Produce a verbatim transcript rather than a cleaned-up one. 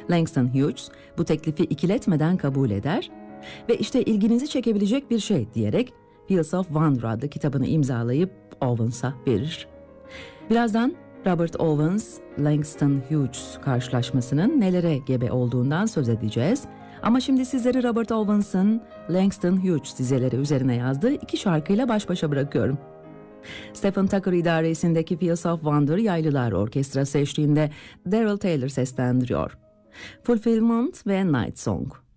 Langston Hughes bu teklifi ikiletmeden kabul eder ve işte ilginizi çekebilecek bir şey diyerek Fields of Wonder adlı kitabını imzalayıp Owens'a verir. Birazdan Robert Owens, Langston Hughes karşılaşmasının nelere gebe olduğundan söz edeceğiz. Ama şimdi sizleri Robert Owens'ın Langston Hughes dizeleri üzerine yazdığı iki şarkıyla baş başa bırakıyorum. Stephen Tucker idaresindeki Fields of Wonder Yaylılar Orkestrası eşliğinde Daryl Taylor seslendiriyor. Fulfillment ve Night Song.